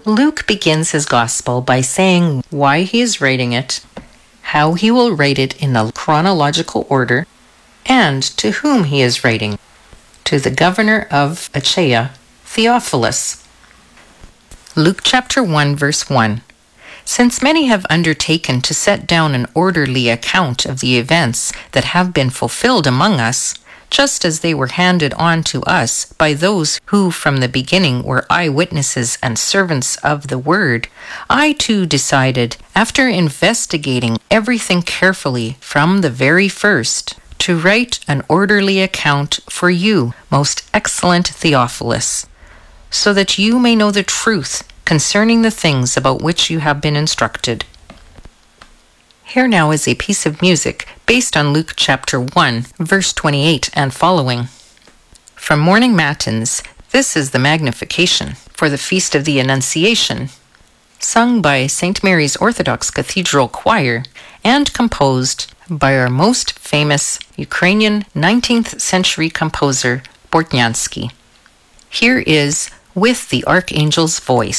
Luke begins his gospel by saying why he is writing it, how he will write it in a chronological order, and to whom he is writing, to the governor of Achaia, Theophilus. Luke chapter 1, verse 1. Since many have undertaken to set down an orderly account of the events that have been fulfilled among us, just as they were handed on to us by those who from the beginning were eyewitnesses and servants of the word, I too decided, after investigating everything carefully from the very first, to write an orderly account for you, most excellent Theophilus, so that you may know the truth concerning the things about which you have been instructed. Here now is a piece of music based on Luke chapter 1, verse 28 and following. From Morning Matins, this is the Magnification for the Feast of the Annunciation, sung by St. Mary's Orthodox Cathedral Choir and composed by our most famous Ukrainian 19th century composer, Bortnyansky. Here is With the Archangel's Voice.